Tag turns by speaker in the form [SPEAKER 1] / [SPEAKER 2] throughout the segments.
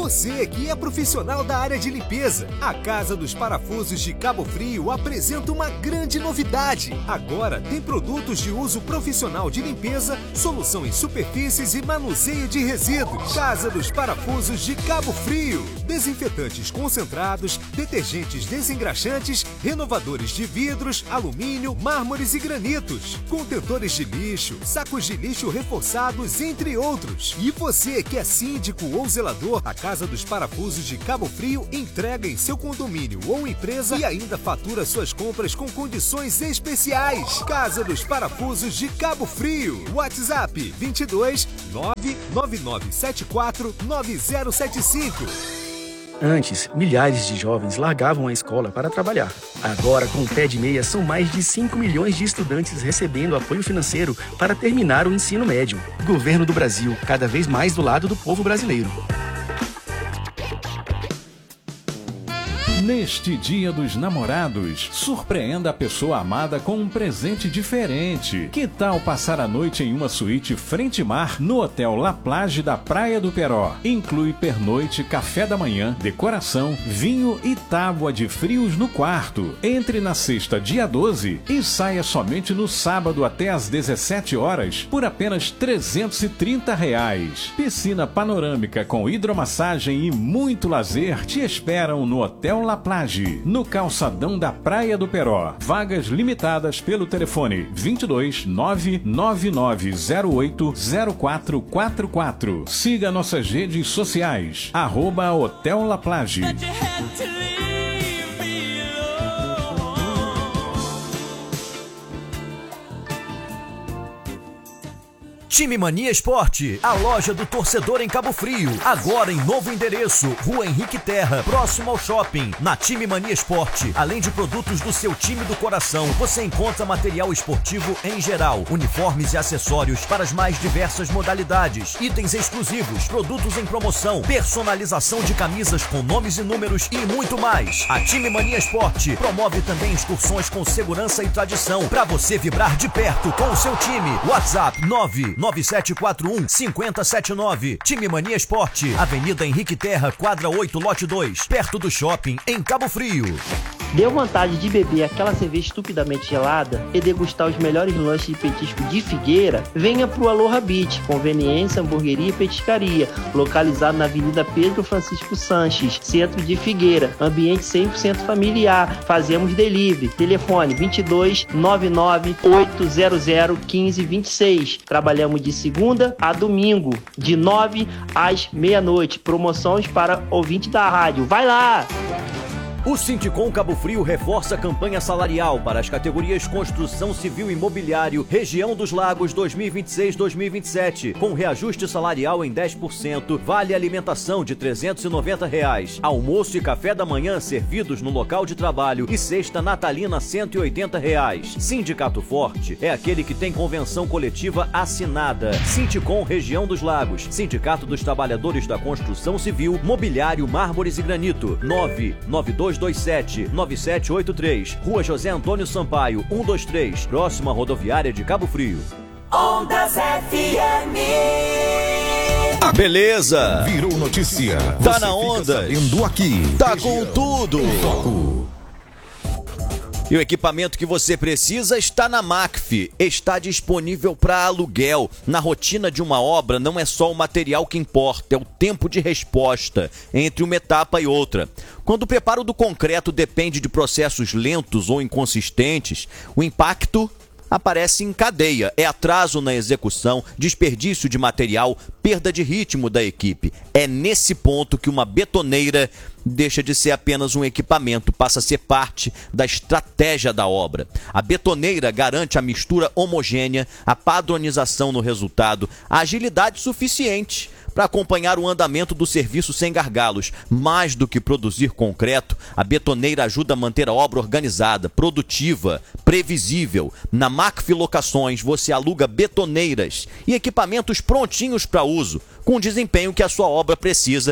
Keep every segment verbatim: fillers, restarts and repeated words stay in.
[SPEAKER 1] Você que é profissional da área de limpeza, a Casa dos Parafusos de Cabo Frio apresenta uma grande novidade. Agora tem produtos de uso profissional de limpeza, solução em superfícies e manuseio de resíduos. Casa dos Parafusos de Cabo Frio. Desinfetantes concentrados, detergentes desengraxantes, renovadores de vidros, alumínio, mármores e granitos, contentores de lixo, sacos de lixo reforçados, entre outros. E você que é síndico ou zelador, a Casa dos Parafusos de Cabo Frio entrega em seu condomínio ou empresa e ainda fatura suas compras com condições especiais. Casa dos Parafusos de Cabo Frio. WhatsApp vinte e dois, nove nove nove sete quatro, nove zero sete cinco.
[SPEAKER 2] Antes, milhares de jovens largavam a escola para trabalhar. Agora, com o Pé de Meia, são mais de cinco milhões de estudantes recebendo apoio financeiro para terminar o ensino médio. Governo do Brasil, cada vez mais do lado do povo brasileiro.
[SPEAKER 3] Neste Dia dos Namorados, surpreenda a pessoa amada com um presente diferente. Que tal passar a noite em uma suíte frente-mar no Hotel La Plage da Praia do Peró? Inclui pernoite, café da manhã, decoração, vinho e tábua de frios no quarto. Entre na sexta, dia doze, e saia somente no sábado até às dezessete horas por apenas trezentos e trinta reais. Piscina panorâmica com hidromassagem e muito lazer te esperam no Hotel La Plage, no calçadão da Praia do Peró. Vagas limitadas pelo telefone vinte e dois, nove nove nove zero oito zero quatro quatro quatro. Siga nossas redes sociais, arroba Hotel La Plage.
[SPEAKER 4] Time Mania Esporte, a loja do torcedor em Cabo Frio. Agora em novo endereço, Rua Henrique Terra, próximo ao shopping. Na Time Mania Esporte, além de produtos do seu time do coração, você encontra material esportivo em geral, uniformes e acessórios para as mais diversas modalidades, itens exclusivos, produtos em promoção, personalização de camisas com nomes e números e muito mais. A Time Mania Esporte promove também excursões com segurança e tradição para você vibrar de perto com o seu time. WhatsApp nove nove sete quatro um cinco zero sete nove. Time Mania Esporte, Avenida Henrique Terra, quadra oito, lote dois, perto do shopping, em Cabo Frio.
[SPEAKER 5] Deu vontade de beber aquela cerveja estupidamente gelada e degustar os melhores lanches de petisco de Figueira? Venha pro Aloha Beach, conveniência, hamburgueria e petiscaria, localizado na Avenida Pedro Francisco Sanches, centro de Figueira, ambiente cem por cento familiar. Fazemos delivery, telefone vinte e dois, nove nove oito zero zero, um cinco dois seis. Trabalhamos de segunda a domingo, de nove às meia-noite. Promoções para ouvinte da rádio. Vai lá!
[SPEAKER 4] O Sinticom Cabo Frio reforça a campanha salarial para as categorias Construção Civil e Imobiliário, Região dos Lagos dois mil e vinte e seis a dois mil e vinte e sete, com reajuste salarial em dez por cento, vale alimentação de trezentos e noventa reais, almoço e café da manhã servidos no local de trabalho e cesta natalina cento e oitenta reais. Sindicato Forte é aquele que tem convenção coletiva assinada. Sinticom Região dos Lagos, Sindicato dos Trabalhadores da Construção Civil, Mobiliário, Mármores e Granito, nove nove dois dois sete nove sete oito três, Rua José Antônio Sampaio, cento e vinte e três, próxima rodoviária de Cabo Frio.
[SPEAKER 6] Ondas F M.
[SPEAKER 4] Ah, beleza!
[SPEAKER 7] Virou notícia.
[SPEAKER 4] Tá
[SPEAKER 7] Você
[SPEAKER 4] na onda.
[SPEAKER 7] Sabendo aqui.
[SPEAKER 4] Tá com tudo.
[SPEAKER 7] Foco.
[SPEAKER 4] E o equipamento que você precisa está na Macf, está disponível para aluguel. Na rotina de uma obra não é só o material que importa, é o tempo de resposta entre uma etapa e outra. Quando o preparo do concreto depende de processos lentos ou inconsistentes, o impacto aparece em cadeia. É atraso na execução, desperdício de material, perda de ritmo da equipe. É nesse ponto que uma betoneira deixa de ser apenas um equipamento, passa a ser parte da estratégia da obra. A betoneira garante a mistura homogênea, a padronização no resultado, a agilidade suficiente para acompanhar o andamento do serviço sem gargalos. Mais do que produzir concreto, a betoneira ajuda a manter a obra organizada, produtiva, previsível. Na Macf Locações você aluga betoneiras e equipamentos prontinhos para uso, com o desempenho que a sua obra precisa,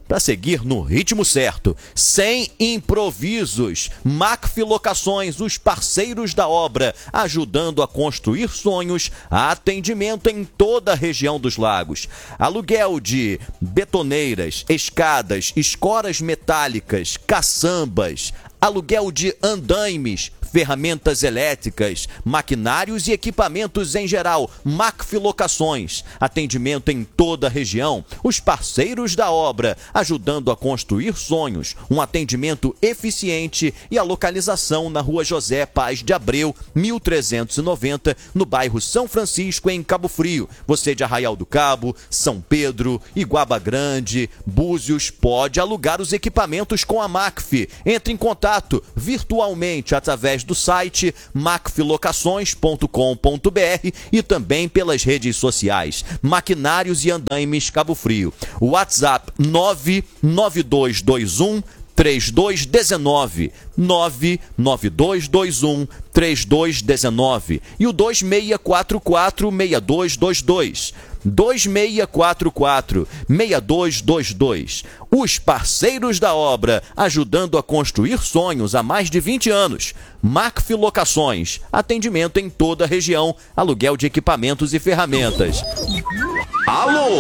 [SPEAKER 4] para seguir no ritmo certo, sem improvisos. Macf Locações, os parceiros da obra, ajudando a construir sonhos, atendimento em toda a região dos lagos. Aluguel de betoneiras, escadas, escoras metálicas, caçambas, aluguel de andaimes, ferramentas elétricas, maquinários e equipamentos em geral. Macf Locações, atendimento em toda a região. Os parceiros da obra, ajudando a construir sonhos. Um atendimento eficiente e a localização na Rua José Paz de Abreu, mil trezentos e noventa, no bairro São Francisco, em Cabo Frio. Você de Arraial do Cabo, São Pedro, Iguaba Grande, Búzios, pode alugar os equipamentos com a Macf. Entre em contato virtualmente através do site macf locações ponto com ponto br e também pelas redes sociais. Maquinários e Andaimes Cabo Frio. WhatsApp nove nove dois dois um três dois um nove, nove nove dois dois um três dois um nove e o dois seis quatro quatro seis dois dois dois. dois seis quatro quatro seis dois dois dois. Os parceiros da obra, ajudando a construir sonhos há mais de vinte anos. Macf Locações, atendimento em toda a região, aluguel de equipamentos e ferramentas. Alô!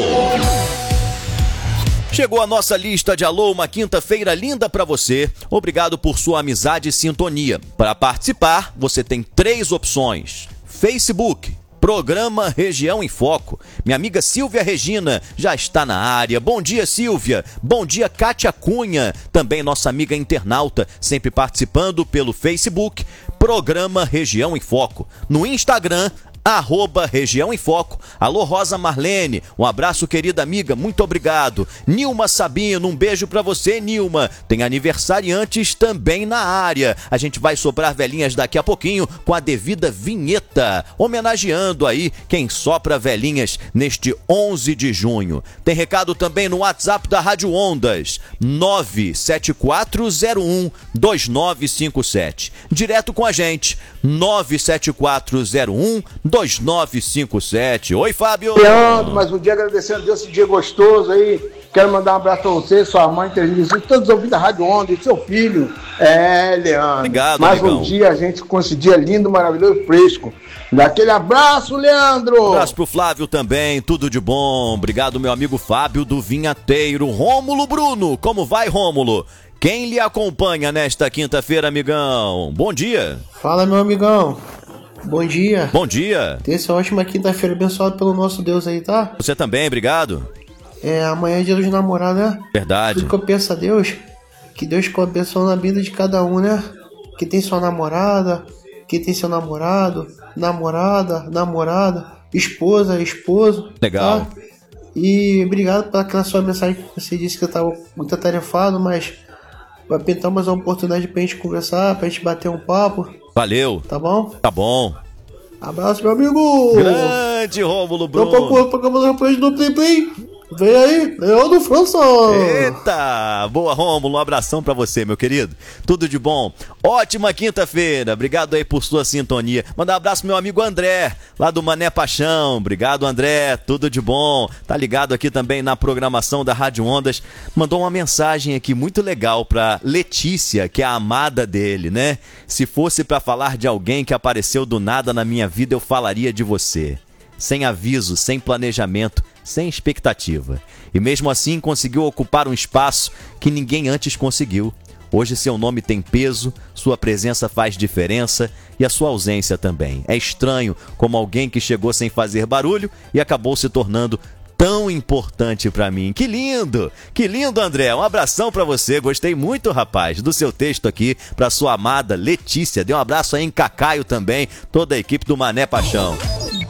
[SPEAKER 4] Chegou a nossa lista de alô, uma quinta-feira linda para você. Obrigado por sua amizade e sintonia. Para participar, você tem três opções. Facebook, Programa Região em Foco. Minha amiga Silvia Regina já está na área. Bom dia, Silvia. Bom dia, Kátia Cunha. Também nossa amiga internauta, sempre participando pelo Facebook. Programa Região em Foco. No Instagram, arroba Região em Foco. Alô, Rosa Marlene, um abraço, querida amiga, muito obrigado. Nilma Sabino, um beijo pra você, Nilma. Tem aniversariantes também na área. A gente vai soprar velhinhas daqui a pouquinho com a devida vinheta, homenageando aí quem sopra velhinhas neste onze de junho. Tem recado também no WhatsApp da Rádio Ondas, nove sete quatro zero um dois nove cinco sete. Direto com a gente, nove sete quatro zero um dois nove cinco sete. Oi, Fábio.
[SPEAKER 8] Leandro, mais um dia agradecendo a Deus, esse dia gostoso aí. Quero mandar um abraço pra você, sua mãe, todos os ouvintes da Rádio Onda, e seu filho. É, Leandro.
[SPEAKER 4] Obrigado,
[SPEAKER 8] mais
[SPEAKER 4] amigão.
[SPEAKER 8] um dia a gente com esse dia lindo, maravilhoso, fresco. Daquele abraço, Leandro.
[SPEAKER 4] Um abraço pro Flávio também, tudo de bom. Obrigado, meu amigo Fábio do Vinhateiro. Rômulo Bruno, como vai, Rômulo? Quem lhe acompanha nesta quinta-feira, amigão? Bom dia.
[SPEAKER 9] Fala, meu amigão. Bom dia.
[SPEAKER 4] Bom dia.
[SPEAKER 9] Tenha essa ótima quinta-feira abençoada pelo nosso Deus aí, tá?
[SPEAKER 4] Você também, obrigado.
[SPEAKER 9] É, amanhã é dia dos namorados, né?
[SPEAKER 4] Verdade.
[SPEAKER 9] Tudo que eu peço a Deus, que Deus abençoe na vida de cada um, né? Que tem sua namorada, que tem seu namorado, namorada, namorada, esposa, esposo.
[SPEAKER 4] Legal.
[SPEAKER 9] Tá? E obrigado pela sua mensagem que você disse que eu tava muito atarefado, mas vai pintar mais uma oportunidade pra gente conversar, pra gente bater um papo.
[SPEAKER 4] Valeu.
[SPEAKER 9] Tá bom?
[SPEAKER 4] Tá bom.
[SPEAKER 9] Abraço, meu amigo.
[SPEAKER 4] Grande Rômulo Bruno.
[SPEAKER 9] Tô procurando o programa do Rapaz do Plim Plim. Vem aí, Leandro França.
[SPEAKER 4] Eita, boa, Rômulo, um abração pra você, meu querido. Tudo de bom. Ótima quinta-feira. Obrigado aí por sua sintonia. Mandar um abraço pro meu amigo André, lá do Mané Paixão. Obrigado, André. Tudo de bom. Tá ligado aqui também na programação da Rádio Ondas. Mandou uma mensagem aqui muito legal pra Letícia, que é a amada dele, né? Se fosse pra falar de alguém que apareceu do nada na minha vida, eu falaria de você. Sem aviso, sem planejamento, sem expectativa. E mesmo assim conseguiu ocupar um espaço que ninguém antes conseguiu. Hoje seu nome tem peso, sua presença faz diferença e a sua ausência também. É estranho como alguém que chegou sem fazer barulho e acabou se tornando tão importante pra mim. Que lindo! Que lindo, André! Um abração pra você. Gostei muito, rapaz, do seu texto aqui pra sua amada Letícia. Dê um abraço aí em Cacaio também, toda a equipe do Mané Paixão.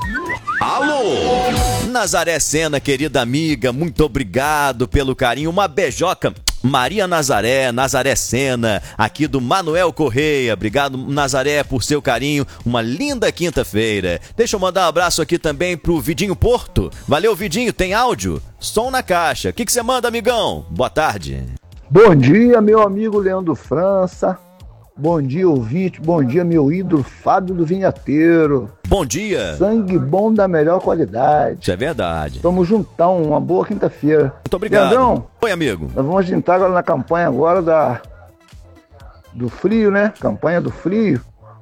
[SPEAKER 4] Alô! Nazaré Sena, querida amiga, muito obrigado pelo carinho. Uma beijoca. Maria Nazaré, Nazaré Sena, aqui do Manuel Correia. Obrigado, Nazaré, por seu carinho. Uma linda quinta-feira. Deixa eu mandar um abraço aqui também pro Vidinho Porto. Valeu, Vidinho, tem áudio? Som na caixa. O que que você manda, amigão? Boa tarde.
[SPEAKER 10] Bom dia, meu amigo Leandro França.
[SPEAKER 8] Bom dia, ouvinte. Bom dia, meu ídolo, Fábio do Vinhateiro.
[SPEAKER 4] Bom dia.
[SPEAKER 8] Sangue bom da melhor qualidade.
[SPEAKER 4] Isso é verdade.
[SPEAKER 8] Tamo juntão, uma boa quinta-feira.
[SPEAKER 4] Muito obrigado.
[SPEAKER 8] Leandrão,
[SPEAKER 4] oi, amigo.
[SPEAKER 8] Nós vamos entrar agora na campanha agora da... do frio, né? Campanha do frio.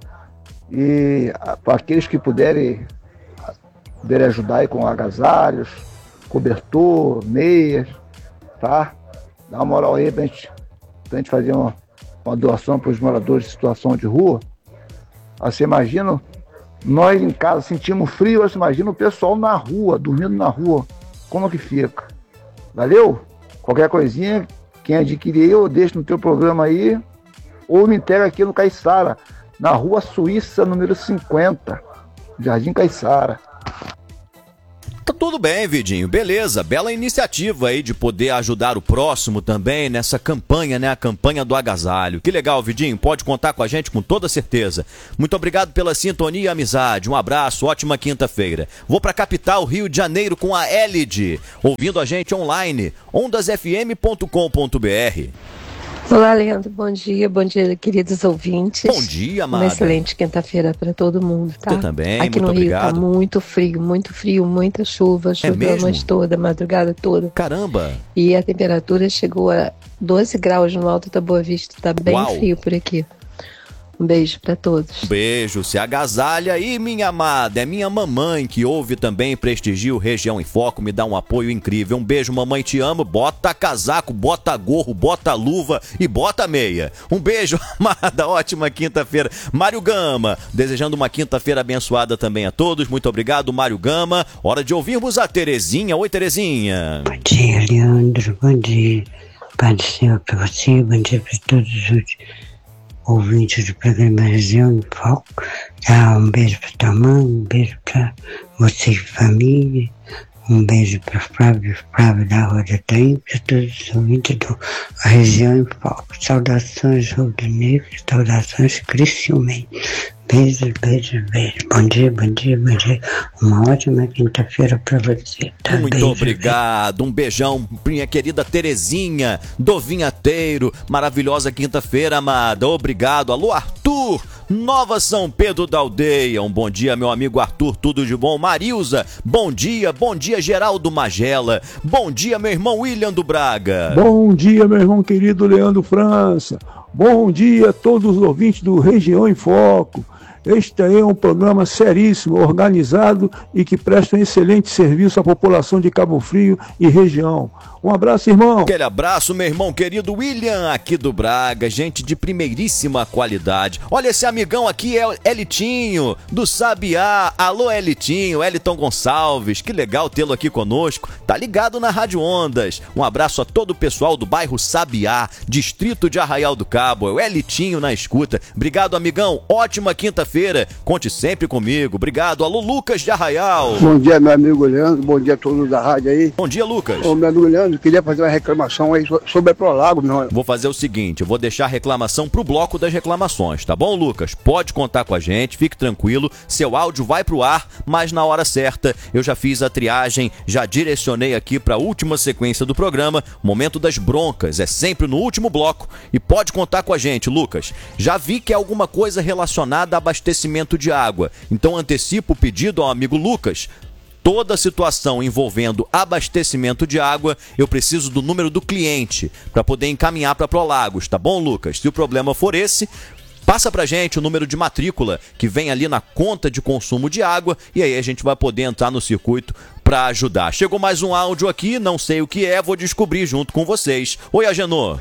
[SPEAKER 8] E para aqueles que puderem, puderem ajudar aí com agasalhos, cobertor, meias, tá? Dá uma moral aí pra gente, pra gente fazer uma, uma doação para os moradores de situação de rua. Aí você imagina, nós em casa sentimos frio, você imagina o pessoal na rua, dormindo na rua, como que fica? Valeu? Qualquer coisinha, quem adquirir eu deixo no teu programa aí, ou me entrega aqui no Caiçara, na Rua Suíça, número cinquenta, Jardim Caiçara.
[SPEAKER 4] Tá tudo bem, Vidinho, beleza, bela iniciativa aí de poder ajudar o próximo também nessa campanha, né, a campanha do agasalho. Que legal, Vidinho, pode contar com a gente com toda certeza. Muito obrigado pela sintonia e amizade, um abraço, ótima quinta-feira. Vou pra capital, Rio de Janeiro, com a Elide, ouvindo a gente online, ondas f m ponto com ponto b r.
[SPEAKER 10] Olá, Leandro, bom dia, bom dia, queridos ouvintes.
[SPEAKER 4] Bom dia, amada.
[SPEAKER 10] Uma excelente quinta-feira para todo mundo, tá?
[SPEAKER 4] Você também,
[SPEAKER 10] Aqui
[SPEAKER 4] muito
[SPEAKER 10] no
[SPEAKER 4] obrigado.
[SPEAKER 10] Rio tá muito frio, muito frio, muita chuva, choveu a noite toda, a madrugada toda.
[SPEAKER 4] Caramba!
[SPEAKER 10] E a temperatura chegou a doze graus no Alto da Boa Vista, tá bem
[SPEAKER 4] Uau.
[SPEAKER 10] frio por aqui. Um beijo para todos.
[SPEAKER 4] Um beijo, se agasalha e minha amada, é minha mamãe que ouve também, prestigia o Região em Foco, me dá um apoio incrível. Um beijo, mamãe, te amo, bota casaco, bota gorro, bota luva e bota meia. Um beijo, amada, ótima quinta-feira. Mário Gama, desejando uma quinta-feira abençoada também a todos, muito obrigado, Mário Gama. Hora de ouvirmos a Terezinha. Oi, Terezinha.
[SPEAKER 11] Bom dia, Leandro, bom dia, Pai do Senhor para você, bom dia para todos os ouvintes do programa Região em Foco. Tá, um beijo para tua mãe, um beijo para vocês, família, um beijo para Flávio, Flávio da Rua da Taim, para todos os ouvintes do Região em Foco. Saudações, Rubro Negro, saudações, Criciúmense. Beijo, beijo, beijo. Bom dia, bom dia, bom dia. Uma ótima quinta-feira pra você. Tá?
[SPEAKER 4] Muito
[SPEAKER 11] beijo,
[SPEAKER 4] obrigado. Um beijão, minha querida Terezinha, do Vinhateiro. Maravilhosa quinta-feira, amada. Obrigado. Alô, Arthur, Nova São Pedro da Aldeia. Um bom dia, meu amigo Arthur. Tudo de bom. Marilza, bom dia. Bom dia, Geraldo Magela. Bom dia, meu irmão William do Braga.
[SPEAKER 12] Bom dia, meu irmão querido Leandro França. Bom dia a todos os ouvintes do Região em Foco. Este aí é um programa seríssimo, organizado e que presta um excelente serviço à população de Cabo Frio e região. Um abraço, irmão.
[SPEAKER 4] Aquele abraço, meu irmão querido William, aqui do Braga, gente de primeiríssima qualidade. Olha, esse amigão aqui é o Elitinho, do Sabiá. Alô, Elitinho, Eliton Gonçalves, que legal tê-lo aqui conosco. Tá ligado na Rádio Ondas. Um abraço a todo o pessoal do bairro Sabiá, distrito de Arraial do Cabo. É o Elitinho na escuta. Obrigado, amigão. Ótima quinta-feira. Conte sempre comigo. Obrigado. Alô, Lucas de Arraial.
[SPEAKER 8] Bom dia, meu amigo Leandro. Bom dia a todos da rádio aí.
[SPEAKER 4] Bom dia, Lucas.
[SPEAKER 8] Ô, meu amigo Leandro, queria fazer uma reclamação aí sobre a Prolago, meu.
[SPEAKER 4] Vou fazer o seguinte, eu vou deixar a reclamação pro bloco das reclamações, tá bom, Lucas? Pode contar com a gente, fique tranquilo, seu áudio vai pro ar, mas na hora certa eu já fiz a triagem, já direcionei aqui pra última sequência do programa, momento das broncas, é sempre no último bloco, e pode contar com a gente, Lucas. Já vi que é alguma coisa relacionada a abastecimento de água, então antecipo o pedido ao amigo Lucas. Toda situação envolvendo abastecimento de água, eu preciso do número do cliente para poder encaminhar para Prolagos, tá bom, Lucas? Se o problema for esse, passa pra gente o número de matrícula que vem ali na conta de consumo de água e aí a gente vai poder entrar no circuito para ajudar. Chegou mais um áudio aqui, não sei o que é, vou descobrir junto com vocês. Oi, Agenor.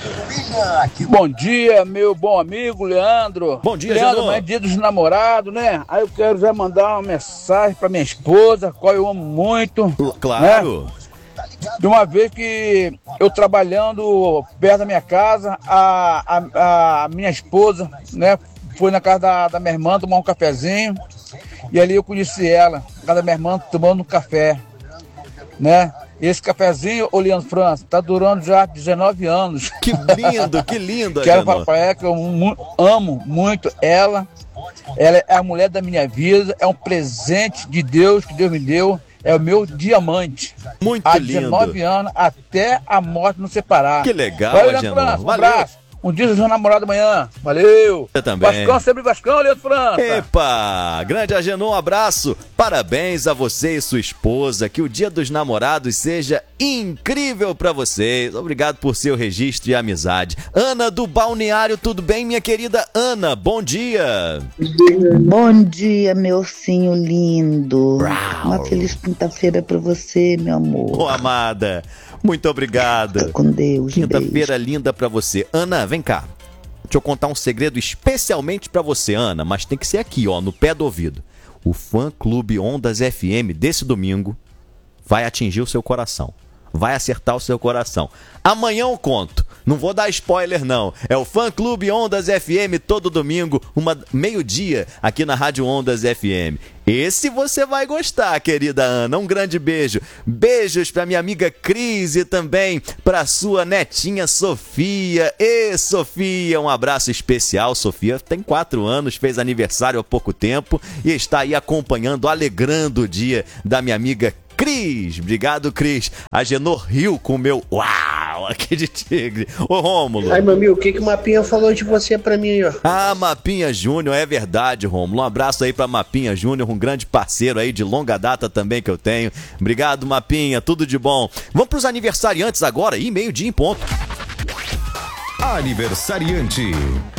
[SPEAKER 13] Bom dia, meu bom amigo Leandro.
[SPEAKER 4] Bom dia,
[SPEAKER 13] Leandro,
[SPEAKER 4] Agenor.
[SPEAKER 13] é dia dos namorados, né? Aí eu quero já mandar uma mensagem pra minha esposa, qual eu amo muito.
[SPEAKER 4] Claro.
[SPEAKER 13] Né? De uma vez que eu trabalhando perto da minha casa, a, a, a minha esposa, né, foi na casa da, da minha irmã tomar um cafezinho. E ali eu conheci ela, na casa da minha irmã, tomando um café, né? Esse cafezinho, ô Leandro França, tá durando já dezenove anos.
[SPEAKER 4] Que lindo, que lindo,
[SPEAKER 13] Quero
[SPEAKER 4] Agenor.
[SPEAKER 13] falar pra ela que eu mu- amo muito ela. Ela é a mulher da minha vida, é um presente de Deus que Deus me deu. É o meu diamante.
[SPEAKER 4] Muito
[SPEAKER 13] Há
[SPEAKER 4] lindo.
[SPEAKER 13] dezenove anos, até a morte nos separar.
[SPEAKER 4] Que legal,
[SPEAKER 13] Valeu, Leandro
[SPEAKER 4] Agenor.
[SPEAKER 13] França, um
[SPEAKER 4] Valeu.
[SPEAKER 13] abraço. Um dia dos namorados amanhã. Valeu.
[SPEAKER 4] Eu também.
[SPEAKER 13] Vascão, sempre Vascão, Leandro França.
[SPEAKER 4] Epa, grande Agenor, um abraço. Parabéns a você e sua esposa. Que o dia dos namorados seja incrível pra vocês. Obrigado por seu registro e amizade. Ana do Balneário, tudo bem, minha querida Ana? Bom dia.
[SPEAKER 14] Bom dia, meu ursinho lindo. Uau. Uma feliz quinta-feira pra você, meu amor.
[SPEAKER 4] Ô, amada, muito obrigado.
[SPEAKER 14] Fica com Deus.
[SPEAKER 4] Quinta-feira linda pra você. Ana, vem cá. Deixa eu contar um segredo especialmente pra você, Ana, mas tem que ser aqui, ó, no pé do ouvido. O fã-clube Ondas F M desse domingo vai atingir o seu coração. Vai acertar o seu coração. Amanhã eu conto. Não vou dar spoiler, não. É o Fã-Clube Ondas F M todo domingo, uma meio-dia, aqui na Rádio Ondas F M. Esse você vai gostar, querida Ana. Um grande beijo. Beijos pra minha amiga Cris e também pra sua netinha Sofia. Ê, Sofia, um abraço especial. Sofia tem quatro anos, fez aniversário há pouco tempo e está aí acompanhando, alegrando o dia da minha amiga Cris. Obrigado, Cris. A Genor riu com o meu uau aqui de tigre. Ô, Rômulo.
[SPEAKER 9] Ai, meu amigo, o que que o Mapinha falou de você pra mim, ó?
[SPEAKER 4] Ah, Mapinha Júnior, é verdade, Rômulo. Um abraço aí pra Mapinha Júnior, um grande parceiro aí de longa data também que eu tenho. Obrigado, Mapinha, tudo de bom. Vamos pros aniversariantes agora, e meio-dia em ponto.
[SPEAKER 7] Aniversariante.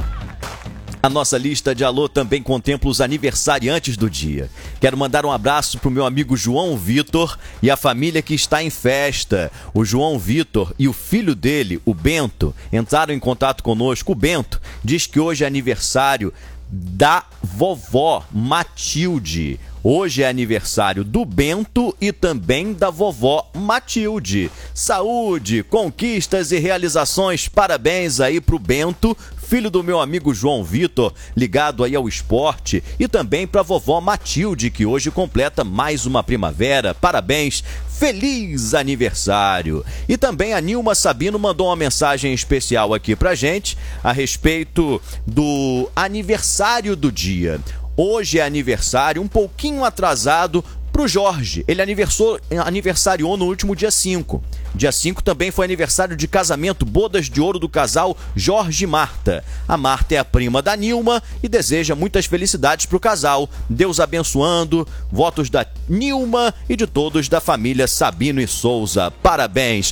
[SPEAKER 4] A nossa lista de alô também contempla os aniversariantes do dia. Quero mandar um abraço pro meu amigo João Vitor e a família que está em festa. O João Vitor e o filho dele, o Bento, entraram em contato conosco. O Bento diz que hoje é aniversário da vovó Matilde. Hoje é aniversário do Bento e também da vovó Matilde. Saúde, conquistas e realizações. Parabéns aí pro Bento, filho do meu amigo João Vitor, ligado aí ao esporte, e também pra vovó Matilde, que hoje completa mais uma primavera. Parabéns, feliz aniversário. E também a Nilma Sabino mandou uma mensagem especial aqui pra gente a respeito do aniversário do dia. Hoje é aniversário um pouquinho atrasado pro Jorge. Ele aniversariou no último dia cinco. Dia cinco também foi aniversário de casamento, bodas de ouro do casal Jorge e Marta. A Marta é a prima da Nilma e deseja muitas felicidades pro casal. Deus abençoando, votos da Nilma e de todos da família Sabino e Souza. Parabéns!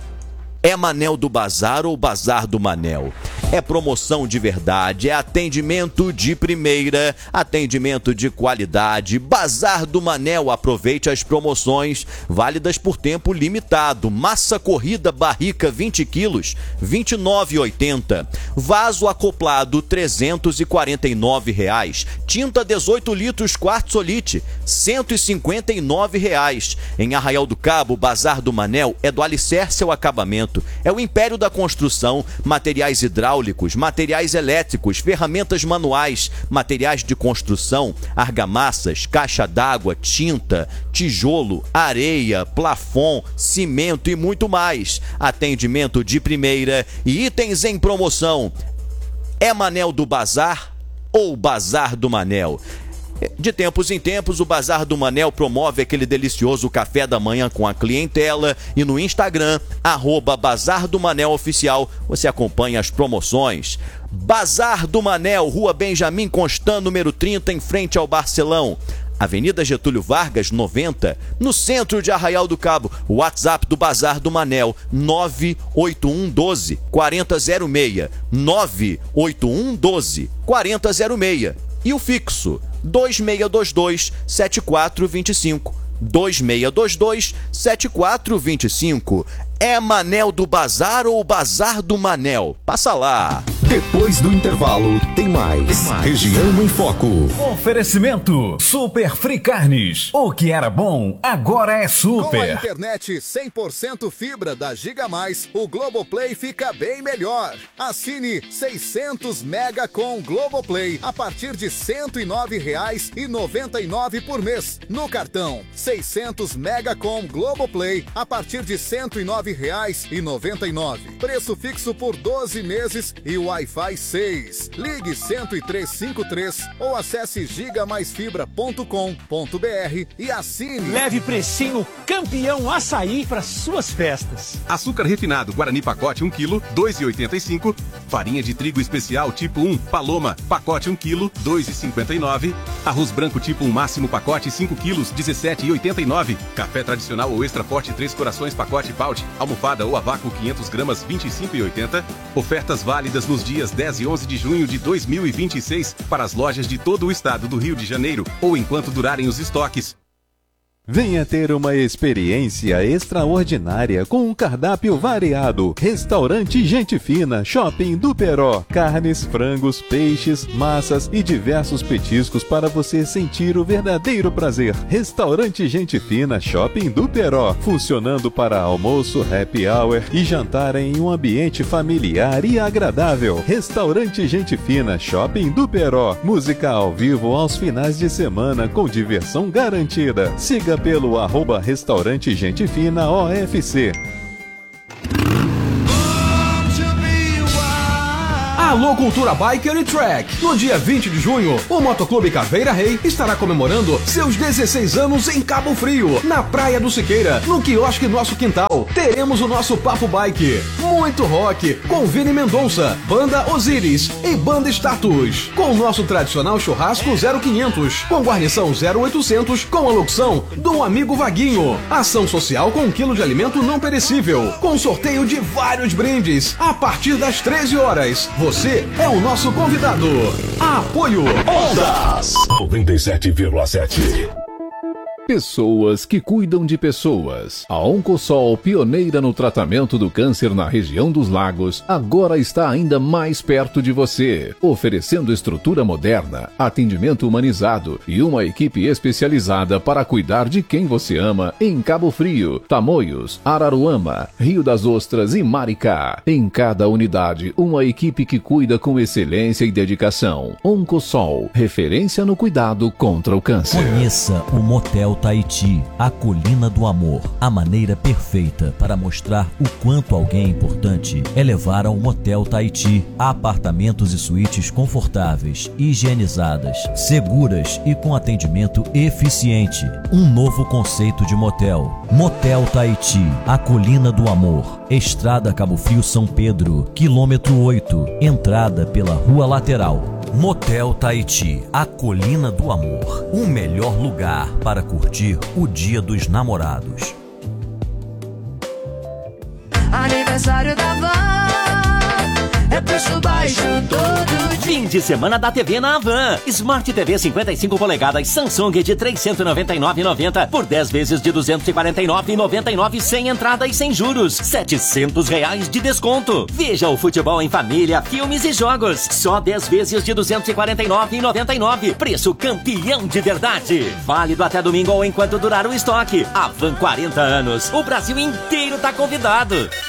[SPEAKER 4] É Manel do Bazar ou Bazar do Manel? É promoção de verdade, é atendimento de primeira, atendimento de qualidade. Bazar do Manel, aproveite as promoções válidas por tempo limitado. Massa corrida barrica vinte quilos, vinte e nove reais e oitenta centavos. Vaso acoplado, trezentos e quarenta e nove reais. Tinta dezoito litros Quartzolite, cento e cinquenta e nove reais. Em Arraial do Cabo, Bazar do Manel é do alicerce ao acabamento. É o império da construção, materiais hidráulicos, materiais elétricos, ferramentas manuais, materiais de construção, argamassas, caixa d'água, tinta, tijolo, areia, plafon, cimento e muito mais. Atendimento de primeira e itens em promoção. É Manel do Bazar ou Bazar do Manel? De tempos em tempos, o Bazar do Manel promove aquele delicioso café da manhã com a clientela e no Instagram, arroba Bazar do Manel Oficial, você acompanha as promoções. Bazar do Manel, Rua Benjamin Constant, número trinta, em frente ao Barcelão. Avenida Getúlio Vargas, noventa, no centro de Arraial do Cabo. O WhatsApp do Bazar do Manel, nove oito um um doze, quatro zero seis, nove oito um um doze, quatro zero seis. E o fixo, dois seis dois dois, sete quatro dois cinco, dois seis dois dois, sete quatro dois cinco. É Manel do Bazar ou Bazar do Manel? Passa lá.
[SPEAKER 7] Depois do intervalo, tem mais. Tem mais. Região em Foco.
[SPEAKER 3] Oferecimento Super Free Carnes. O que era bom, agora é super.
[SPEAKER 15] Com a internet cem por cento fibra da Giga Mais, o Globoplay fica bem melhor. Assine seiscentos mega com Globoplay a partir de cento e nove reais e noventa e nove por mês. No cartão, seiscentos mega com Globoplay a partir de cento e nove reais e noventa e nove. Preço fixo por doze meses e o Wi-Fi seis. Ligue cento e três cinquenta e três ou acesse giga mais fibra ponto com ponto br e assine.
[SPEAKER 16] Leve precinho campeão açaí para suas festas.
[SPEAKER 17] Açúcar refinado Guarani pacote um quilo, dois reais e oitenta e cinco centavos. Farinha de trigo especial tipo um, Paloma, pacote um quilo, dois reais e cinquenta e nove centavos. Arroz branco tipo um máximo pacote cinco quilos, dezessete reais e oitenta e nove centavos. Café tradicional ou extra forte três corações pacote Paut, almofada ou a vácuo quinhentas gramas, vinte e cinco reais e oitenta centavos. Ofertas válidas nos dias dez e onze de junho de dois mil e vinte e seis para as lojas de todo o estado do Rio de Janeiro ou enquanto durarem os estoques.
[SPEAKER 18] Venha ter uma experiência extraordinária com um cardápio variado. Restaurante Gente Fina, Shopping do Peró. Carnes, frangos, peixes, massas e diversos petiscos para você sentir o verdadeiro prazer. Restaurante Gente Fina, Shopping do Peró. Funcionando para almoço, happy hour e jantar em um ambiente familiar e agradável. Restaurante Gente Fina, Shopping do Peró. Música ao vivo aos finais de semana com diversão garantida. Siga pelo arroba Restaurante Gente Fina O F C.
[SPEAKER 19] Alô Cultura Biker e Track. No dia vinte de junho, o Motoclube Caveira Rei estará comemorando seus dezesseis anos em Cabo Frio, na Praia do Siqueira, no quiosque Nosso Quintal. Teremos o nosso Papo Bike, muito rock, com Vini Mendonça, Banda Osiris e Banda Status, com o nosso tradicional churrasco zero quinhentos, com guarnição zero oitocentos, com a locução do amigo Vaguinho. Ação social com um quilo de alimento não perecível, com sorteio de vários brindes, a partir das treze horas. Você Você é o nosso convidado. Apoio Ondas
[SPEAKER 7] noventa e sete vírgula sete.
[SPEAKER 3] Pessoas que cuidam de pessoas. A Oncosol, pioneira no tratamento do câncer na região dos lagos, agora está ainda mais perto de você, oferecendo estrutura moderna, atendimento humanizado e uma equipe especializada para cuidar de quem você ama em Cabo Frio, Tamoios, Araruama, Rio das Ostras e Maricá. Em cada unidade, uma equipe que cuida com excelência e dedicação. Oncosol, referência no cuidado contra o câncer.
[SPEAKER 20] Conheça o Motel Tahiti, a colina do amor. A maneira perfeita para mostrar o quanto alguém é importante é levar ao Motel Tahiti. Apartamentos e suítes confortáveis, higienizadas, seguras e com atendimento eficiente. Um novo conceito de motel. Motel Tahiti, a colina do amor. Estrada Cabo Frio São Pedro, quilômetro oito. Entrada pela rua lateral. Motel Tahiti, a colina do amor. O melhor lugar para curtir o Dia dos Namorados.
[SPEAKER 6] Aniversário da Van, é preço baixo todo dia.
[SPEAKER 21] Fim de semana da T V na Havan. Smart T V cinquenta e cinco polegadas Samsung de trezentos e noventa e nove reais e noventa centavos por dez vezes de duzentos e quarenta e nove reais e noventa e nove centavos sem entrada e sem juros. setecentos reais de desconto. Veja o futebol em família, filmes e jogos. Só dez vezes de duzentos e quarenta e nove reais e noventa e nove centavos. Preço campeão de verdade. Válido até domingo ou enquanto durar o estoque. Havan quarenta anos. O Brasil inteiro tá convidado.